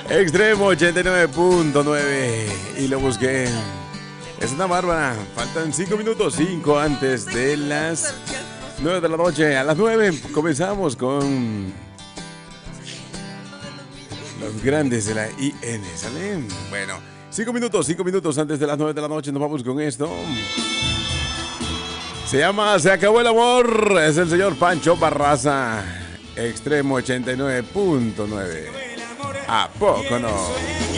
Extremo 89.9 y lo busqué. Es una bárbara. Faltan 5 minutos, 5 antes de las 9 de la noche. A las 9 comenzamos con los grandes de la IN. ¿Sale? Bueno, 5 minutos antes de las 9 de la noche nos vamos con esto. Se llama Se acabó el amor. Es el señor Pancho Barraza. Extremo 89.9. ¿A poco no?